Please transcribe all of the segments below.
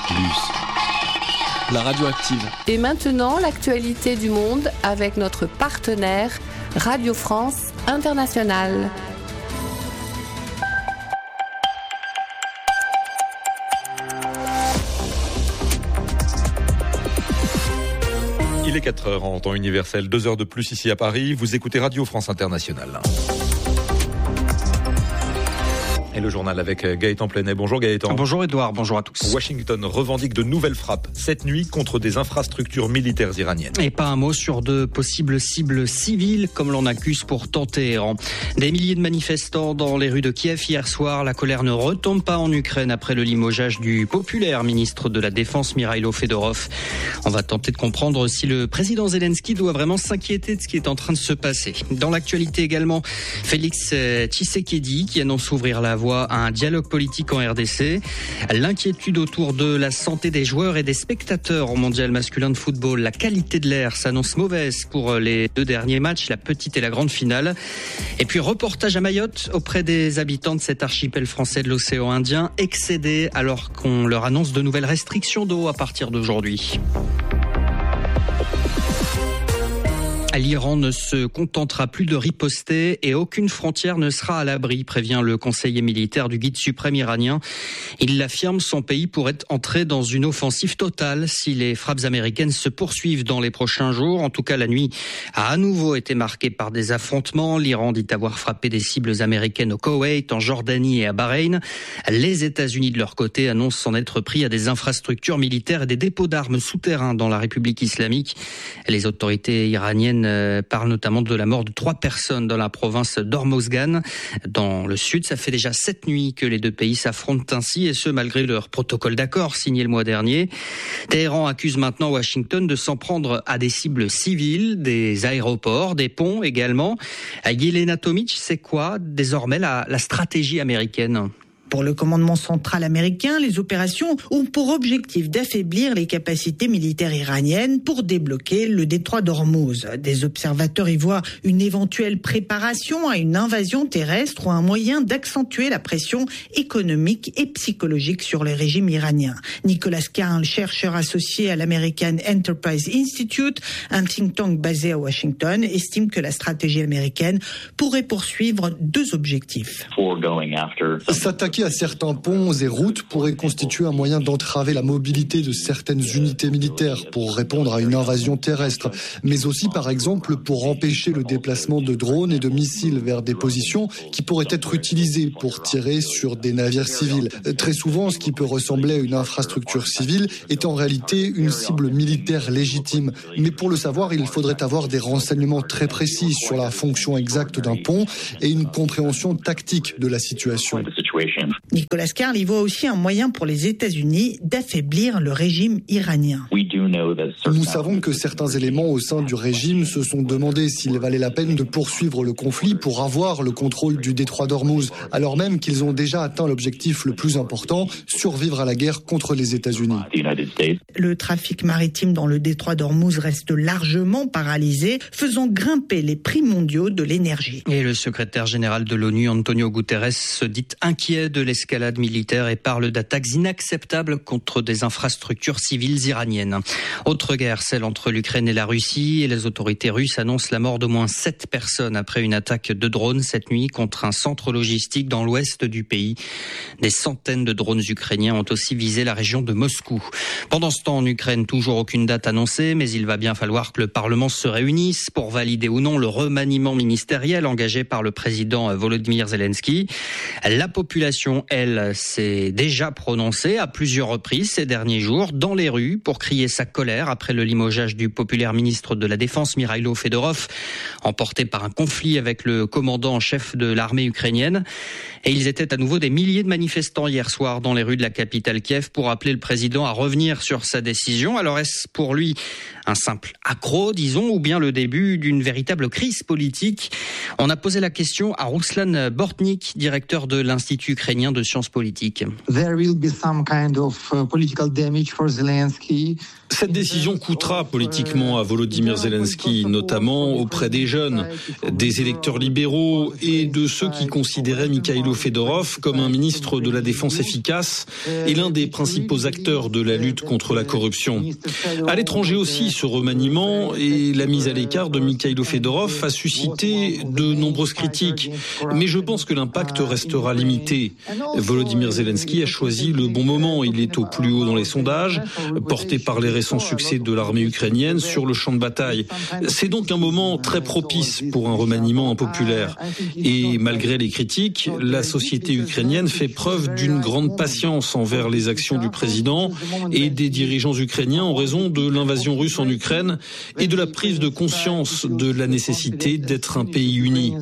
La radio active. Et maintenant, l'actualité du monde avec notre partenaire Radio France Internationale. Il est 4h en temps universel, 2 heures de plus ici à Paris. Vous écoutez Radio France Internationale. Et le journal avec Gaëtan Plenet. Bonjour Gaëtan. Bonjour Edouard, bonjour à tous. Washington revendique de nouvelles frappes cette nuit contre des infrastructures militaires iraniennes. Et pas un mot sur de possibles cibles civiles comme l'on accuse pourtant Téhéran. Des milliers de manifestants dans les rues de Kiev hier soir. La colère ne retombe pas en Ukraine après le limogeage du populaire ministre de la Défense Mikhailo Fedorov. On va tenter de comprendre si le président Zelensky doit vraiment s'inquiéter de ce qui est en train de se passer. Dans l'actualité également, Félix Tshisekedi qui annonce ouvrir la voie à un dialogue politique en RDC. L'inquiétude autour de la santé des joueurs et des spectateurs au mondial masculin de football. La qualité de l'air s'annonce mauvaise pour les 2 derniers matchs, la petite et la grande finale. Et puis reportage à Mayotte auprès des habitants de cet archipel français de l'océan Indien, excédés alors qu'on leur annonce de nouvelles restrictions d'eau à partir d'aujourd'hui. L'Iran ne se contentera plus de riposter et aucune frontière ne sera à l'abri, prévient le conseiller militaire du guide suprême iranien. Il l'affirme, son pays pourrait entrer dans une offensive totale si les frappes américaines se poursuivent dans les prochains jours. En tout cas, la nuit a à nouveau été marquée par des affrontements. L'Iran dit avoir frappé des cibles américaines au Koweït, en Jordanie et à Bahreïn. Les États-Unis, de leur côté, annoncent s'en être pris à des infrastructures militaires et des dépôts d'armes souterrains dans la République islamique. Les autorités iraniennes parle notamment de la mort de 3 personnes dans la province d'Hormozgan. Dans le sud, ça fait déjà 7 nuits que les 2 pays s'affrontent ainsi, et ce malgré leur protocole d'accord signé le mois dernier. Téhéran accuse maintenant Washington de s'en prendre à des cibles civiles, des aéroports, des ponts également. Yelena Tomic, c'est quoi désormais la stratégie américaine ? Pour le commandement central américain, les opérations ont pour objectif d'affaiblir les capacités militaires iraniennes pour débloquer le détroit d'Ormuz. Des observateurs y voient une éventuelle préparation à une invasion terrestre ou un moyen d'accentuer la pression économique et psychologique sur le régime iranien. Nicolas Carl, chercheur associé à l'American Enterprise Institute, un think tank basé à Washington, estime que la stratégie américaine pourrait poursuivre 2 objectifs. S'attaquer à certains ponts et routes pourrait constituer un moyen d'entraver la mobilité de certaines unités militaires pour répondre à une invasion terrestre, mais aussi par exemple pour empêcher le déplacement de drones et de missiles vers des positions qui pourraient être utilisées pour tirer sur des navires civils. Très souvent, ce qui peut ressembler à une infrastructure civile est en réalité une cible militaire légitime. Mais pour le savoir, il faudrait avoir des renseignements très précis sur la fonction exacte d'un pont et une compréhension tactique de la situation. Nicolas Carl y voit aussi un moyen pour les États-Unis d'affaiblir le régime iranien. Nous savons que certains éléments au sein du régime se sont demandé s'il valait la peine de poursuivre le conflit pour avoir le contrôle du détroit d'Ormuz, alors même qu'ils ont déjà atteint l'objectif le plus important, survivre à la guerre contre les États-Unis. Le trafic maritime dans le détroit d'Ormuz reste largement paralysé, faisant grimper les prix mondiaux de l'énergie. Et le secrétaire général de l'ONU, Antonio Guterres, se dit inquiet de l'escalade militaire et parle d'attaques inacceptables contre des infrastructures civiles iraniennes. Autre guerre, celle entre l'Ukraine et la Russie, et les autorités russes annoncent la mort d'au moins 7 personnes après une attaque de drones cette nuit contre un centre logistique dans l'ouest du pays. Des centaines de drones ukrainiens ont aussi visé la région de Moscou. Pendant ce temps, en Ukraine, toujours aucune date annoncée, mais il va bien falloir que le Parlement se réunisse pour valider ou non le remaniement ministériel engagé par le président Volodymyr Zelensky. La population, elle, s'est déjà prononcée à plusieurs reprises ces derniers jours dans les rues pour crier sa colère après le limogeage du populaire ministre de la Défense Mikhailo Fedorov, emporté par un conflit avec le commandant en chef de l'armée ukrainienne. Et ils étaient à nouveau des milliers de manifestants hier soir dans les rues de la capitale Kiev pour appeler le président à revenir sur sa décision. Alors est-ce pour lui Un simple accroc, disons, ou bien le début d'une véritable crise politique? On a posé la question à Ruslan Bortnik, directeur de l'Institut ukrainien de sciences politiques. There will be some kind of political damage for Zelensky. Cette décision coûtera politiquement à Volodymyr Zelensky, notamment auprès des jeunes, des électeurs libéraux et de ceux qui considéraient Mikhailo Fedorov comme un ministre de la Défense efficace et l'un des principaux acteurs de la lutte contre la corruption. À l'étranger aussi, ce remaniement et la mise à l'écart de Mikhailo Fedorov a suscité de nombreuses critiques. Mais je pense que l'impact restera limité. Volodymyr Zelensky a choisi le bon moment. Il est au plus haut dans les sondages, porté par les récents succès de l'armée ukrainienne sur le champ de bataille. C'est donc un moment très propice pour un remaniement impopulaire. Et malgré les critiques, la société ukrainienne fait preuve d'une grande patience envers les actions du président et des dirigeants ukrainiens en raison de l'invasion russe en Ukraine et de la prise de conscience de la nécessité d'être un pays uni.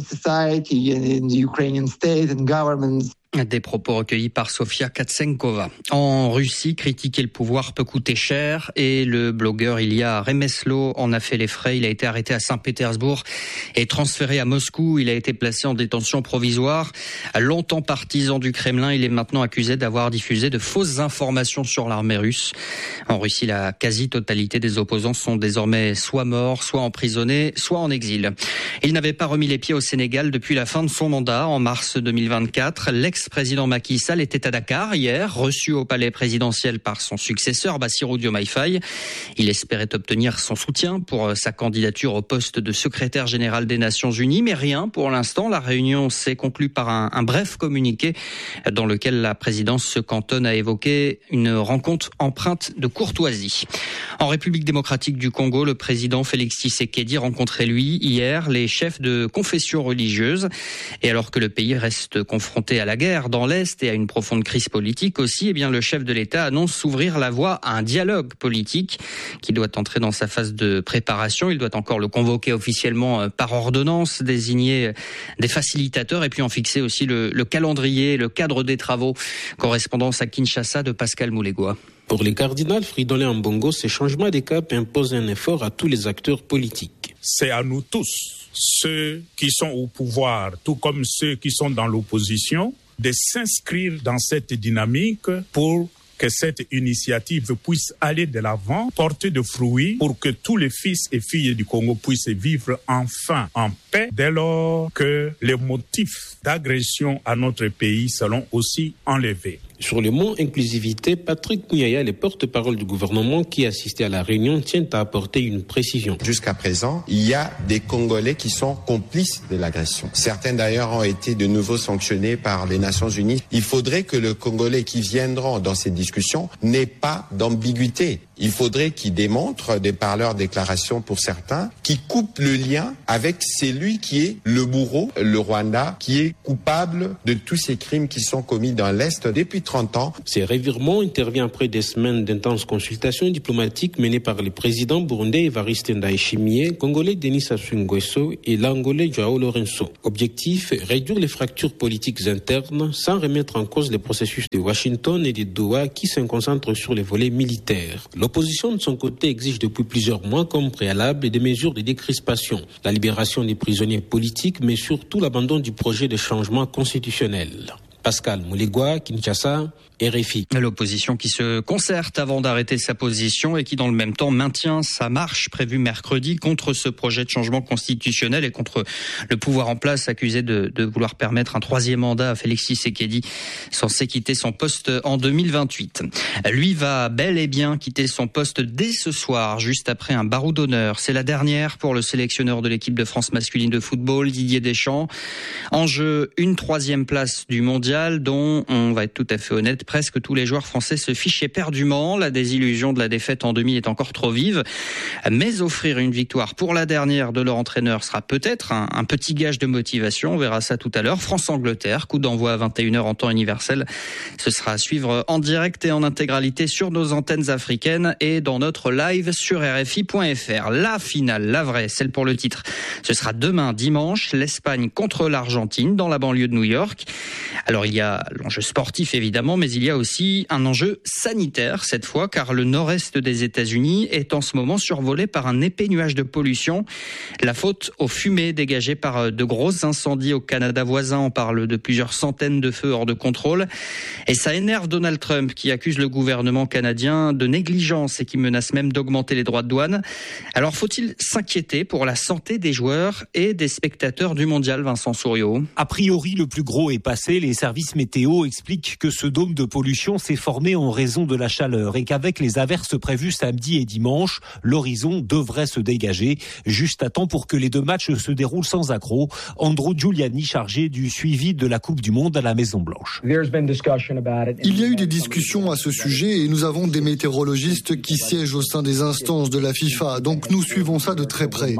Des propos recueillis par Sofia Katsenkova. En Russie, critiquer le pouvoir peut coûter cher et le blogueur Ilya Remeslo en a fait les frais. Il a été arrêté à Saint-Pétersbourg et transféré à Moscou. Il a été placé en détention provisoire. Longtemps partisan du Kremlin, il est maintenant accusé d'avoir diffusé de fausses informations sur l'armée russe. En Russie, la quasi-totalité des opposants sont désormais soit morts, soit emprisonnés, soit en exil. Il n'avait pas remis les pieds au Sénégal depuis la fin de son mandat en mars 2024. L'ex-président Macky Sall était à Dakar hier, reçu au palais présidentiel par son successeur Bassirou Diomaye Faye. Il espérait obtenir son soutien pour sa candidature au poste de secrétaire général des Nations Unies, mais rien pour l'instant. La réunion s'est conclue par un bref communiqué dans lequel la présidence se cantonne à évoquer une rencontre empreinte de courtoisie. En République démocratique du Congo, le président Félix Tshisekedi rencontrait lui hier les chefs de confessions religieuses. Et alors que le pays reste confronté à la guerre dans l'Est et à une profonde crise politique aussi, le chef de l'État annonce s'ouvrir la voie à un dialogue politique qui doit entrer dans sa phase de préparation. Il doit encore le convoquer officiellement par ordonnance, désigner des facilitateurs et puis en fixer aussi le calendrier, le cadre des travaux. Correspondance à Kinshasa de Pascal Moulégois. Pour les cardinals Fridolin Ambongo, ces changements de cap imposent un effort à tous les acteurs politiques. C'est à nous tous, ceux qui sont au pouvoir, tout comme ceux qui sont dans l'opposition, de s'inscrire dans cette dynamique pour que cette initiative puisse aller de l'avant, porter de fruits pour que tous les fils et filles du Congo puissent vivre enfin en paix dès lors que les motifs d'agression à notre pays seront aussi enlevés. Sur le mot inclusivité, Patrick Mouyaya, le porte-parole du gouvernement qui assistait à la réunion, tient à apporter une précision. Jusqu'à présent, il y a des Congolais qui sont complices de l'agression. Certains d'ailleurs ont été de nouveau sanctionnés par les Nations Unies. Il faudrait que les Congolais qui viendront dans cette discussion n'aient pas d'ambiguïté. Il faudrait qu'ils démontrent, de par leurs déclarations pour certains, qu'ils coupent le lien avec celui qui est le bourreau, le Rwanda, qui est coupable de tous ces crimes qui sont commis dans l'Est depuis 30 ans. Ces revirements interviennent après des semaines d'intenses consultations diplomatiques menées par le président burundais Evariste Ndayishimiye, congolais Denis Sassou Nguesso et l'angolais Joao Lourenço. Objectif, réduire les fractures politiques internes sans remettre en cause les processus de Washington et de Doha qui se concentrent sur les volets militaires. L'opposition de son côté exige depuis plusieurs mois comme préalable des mesures de décrispation, la libération des prisonniers politiques mais surtout l'abandon du projet de changement constitutionnel. Pascal Moulégois, Kinshasa, RFI. L'opposition qui se concerte avant d'arrêter sa position et qui dans le même temps maintient sa marche prévue mercredi contre ce projet de changement constitutionnel et contre le pouvoir en place accusé de vouloir permettre un troisième mandat à Félix Tshisekedi censé quitter son poste en 2028. Lui va bel et bien quitter son poste dès ce soir, juste après un barreau d'honneur. C'est la dernière pour le sélectionneur de l'équipe de France masculine de football, Didier Deschamps. En jeu, une troisième place du mondial dont, on va être tout à fait honnête, presque tous les joueurs français se fichent éperdument. La désillusion de la défaite en demi est encore trop vive. Mais offrir une victoire pour la dernière de leur entraîneur sera peut-être un petit gage de motivation. On verra ça tout à l'heure. France-Angleterre, coup d'envoi à 21h en temps universel. Ce sera à suivre en direct et en intégralité sur nos antennes africaines et dans notre live sur RFI.fr. La finale, la vraie, celle pour le titre. Ce sera demain dimanche, l'Espagne contre l'Argentine dans la banlieue de New York. Alors Alors il y a l'enjeu sportif évidemment, mais il y a aussi un enjeu sanitaire cette fois, car le nord-est des États-Unis est en ce moment survolé par un épais nuage de pollution. La faute aux fumées dégagées par de gros incendies au Canada voisin. On parle de plusieurs centaines de feux hors de contrôle. Et ça énerve Donald Trump qui accuse le gouvernement canadien de négligence et qui menace même d'augmenter les droits de douane. Alors faut-il s'inquiéter pour la santé des joueurs et des spectateurs du mondial, Vincent Souriau? A priori, le plus gros est passé. Les services météo expliquent que ce dôme de pollution s'est formé en raison de la chaleur et qu'avec les averses prévues samedi et dimanche, l'horizon devrait se dégager juste à temps pour que les deux matchs se déroulent sans accroc. Andrew Giuliani, chargé du suivi de la Coupe du Monde à la Maison-Blanche. Il y a eu des discussions à ce sujet et nous avons des météorologistes qui siègent au sein des instances de la FIFA. Donc nous suivons ça de très près.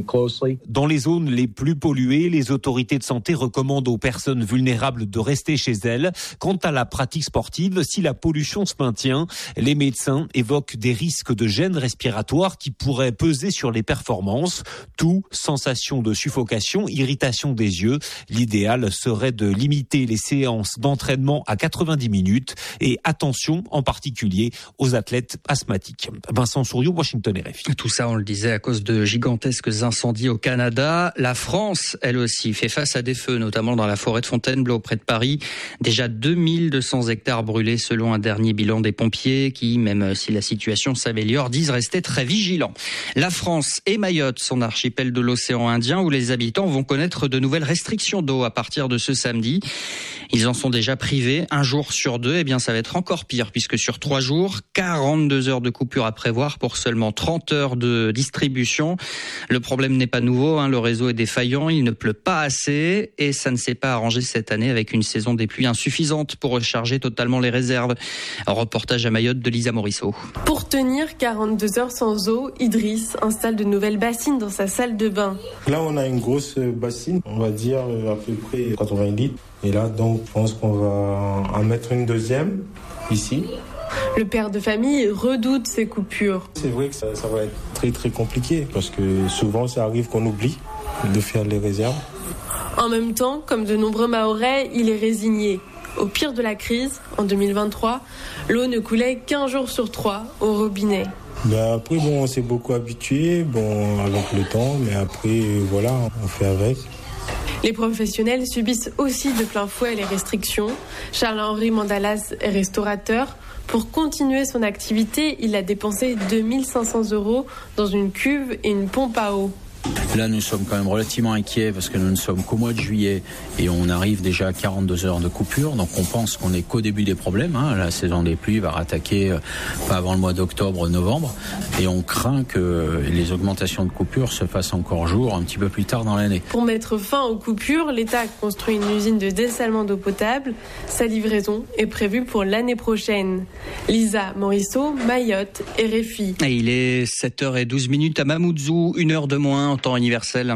Dans les zones les plus polluées, les autorités de santé recommandent aux personnes vulnérables de rester chez elles. Quant à la pratique sportive, si la pollution se maintient, les médecins évoquent des risques de gêne respiratoire qui pourraient peser sur les performances. Tout, sensation de suffocation, irritation des yeux. L'idéal serait de limiter les séances d'entraînement à 90 minutes et attention en particulier aux athlètes asthmatiques. Vincent Souriau, Washington RFI. Tout ça, on le disait, à cause de gigantesques incendies au Canada. La France, elle aussi, fait face à des feux, notamment dans la forêt de Fontainebleau, près de Paris. Déjà 2200 hectares brûlés selon un dernier bilan des pompiers qui, même si la situation s'améliore, disent rester très vigilants. La France et Mayotte, son archipel de l'océan Indien, où les habitants vont connaître de nouvelles restrictions d'eau à partir de ce samedi. Ils en sont déjà privés un jour sur deux. Eh bien, ça va être encore pire puisque sur 3 jours, 42 heures de coupure à prévoir pour seulement 30 heures de distribution. Le problème n'est pas nouveau, le réseau est défaillant, il ne pleut pas assez et ça ne s'est pas arrangé cette année avec une saison des pluies insuffisante pour recharger totalement les réserves. Un reportage à Mayotte de Lisa Morisseau. Pour tenir 42 heures sans eau, Idriss installe de nouvelles bassines dans sa salle de bain. Là, on a une grosse bassine, on va dire à peu près 80 litres. Et là, donc, je pense qu'on va en mettre une deuxième ici. Le père de famille redoute ces coupures. C'est vrai que ça va être très très compliqué parce que souvent ça arrive qu'on oublie de faire les réserves. En même temps, comme de nombreux Mahorais, il est résigné. Au pire de la crise, en 2023, l'eau ne coulait qu'1 jour sur 3 au robinet. Après, on s'est beaucoup habitué, avec le temps, mais après, voilà, on fait avec. Les professionnels subissent aussi de plein fouet les restrictions. Charles-Henri Mandalas est restaurateur. Pour continuer son activité, il a dépensé 2 500 € dans une cuve et une pompe à eau. Là, nous sommes quand même relativement inquiets parce que nous ne sommes qu'au mois de juillet et on arrive déjà à 42 heures de coupure. Donc on pense qu'on n'est qu'au début des problèmes. La saison des pluies va rattaquer pas avant le mois d'octobre, novembre. Et on craint que les augmentations de coupures se fassent encore jour un petit peu plus tard dans l'année. Pour mettre fin aux coupures, l'État a construit une usine de dessalement d'eau potable. Sa livraison est prévue pour l'année prochaine. Lisa Morisseau, Mayotte, RFI. Et il est 7h12 à Mamoudzou, 1 heure de moins en temps universel.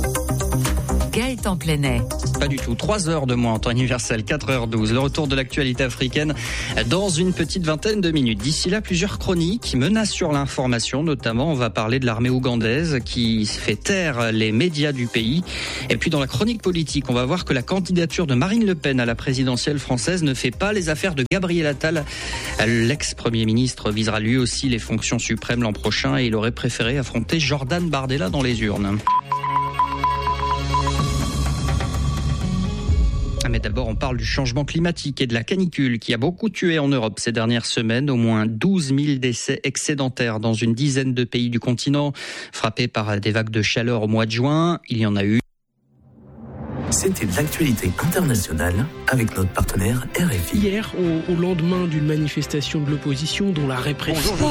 Gaëtan Plenet. Pas du tout, 3 heures de moins en temps universel, 4h12. Le retour de l'actualité africaine dans une petite vingtaine de minutes. D'ici là, plusieurs chroniques menacent sur l'information. Notamment, on va parler de l'armée ougandaise qui fait taire les médias du pays. Et puis dans la chronique politique, on va voir que la candidature de Marine Le Pen à la présidentielle française ne fait pas les affaires de Gabriel Attal. L'ex-premier ministre visera lui aussi les fonctions suprêmes l'an prochain et il aurait préféré affronter Jordan Bardella dans les urnes. Mais d'abord, on parle du changement climatique et de la canicule qui a beaucoup tué en Europe ces dernières semaines. Au moins 12 000 décès excédentaires dans une dizaine de pays du continent, frappés par des vagues de chaleur au mois de juin. Il y en a eu. C'était l'actualité internationale avec notre partenaire RFI. Hier, au lendemain d'une manifestation de l'opposition dont la répression...